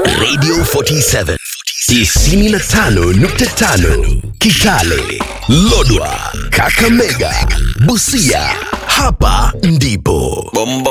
Radio 47 95.5 Kitale, Lodwar, Kakamega, Busia. Hapa ndipo Bombo